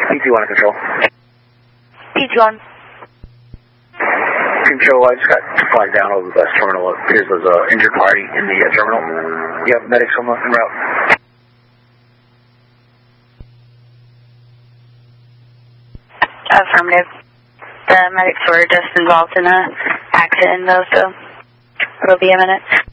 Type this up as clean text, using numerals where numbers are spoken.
PT1 control. PT1. Control, I just got flagged down over the bus terminal. It appears there's an injured party in the terminal. You have medics en route. Affirmative. The medics were just involved in an accident though, so it'll be a minute.